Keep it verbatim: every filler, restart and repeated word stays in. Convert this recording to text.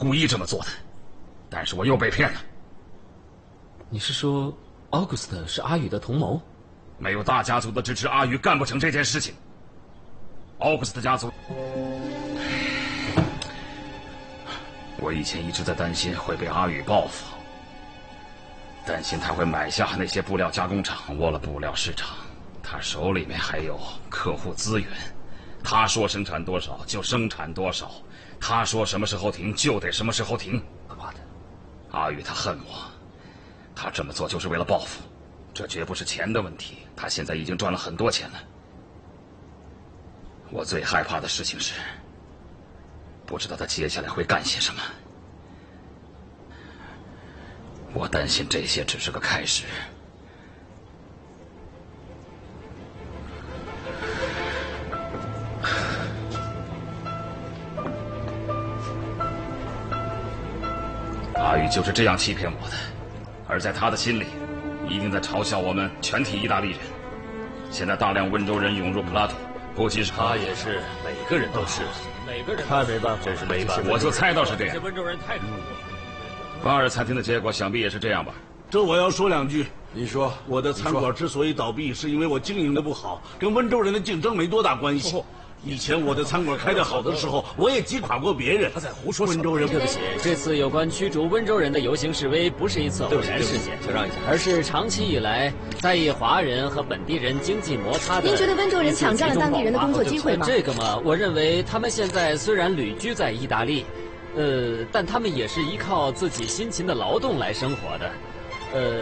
故意这么做的，但是我又被骗了。 你是说，奥古斯特是阿宇的同谋？ 没有大家族的支持，阿宇干不成这件事情。奥古斯特家族，我以前一直在担心会被阿宇报复，担心他会买下那些布料加工厂，握了布料市场，他手里面还有客户资源，他说生产多少就生产多少，他说什么时候停就得什么时候停。 可怕的， 阿宇他恨我，他这么做就是为了报复，这绝不是钱的问题，他现在已经赚了很多钱了。我最害怕的事情是，不知道他接下来会干些什么。我担心这些只是个开始。阿宇就是这样欺骗我的，而在他的心里，一定在嘲笑我们全体意大利人。现在大量温州人涌入普拉图，不仅是他也是，每个人都是，每个人太没办法， 真是没办法。 我就猜到是这样。 这温州人太可恶了。 巴尔餐厅的结果想必也是这样吧？ 这我要说两句。 你说， 我的餐馆之所以倒闭，是因为我经营的不好，跟温州人的竞争没多大关系。以前我的餐馆开得好的时候，我也击垮过别人。 他在胡说。 温州人， 对不起，这次有关驱逐温州人的游行示威不是一次偶然事件， 请让一下， 而是长期以来在意华人和本地人经济摩擦的。 您觉得温州人抢占了当地人的工作机会吗？ 这个嘛，我认为他们现在虽然旅居在意大利，呃，但他们也是依靠自己辛勤的劳动来生活的，呃。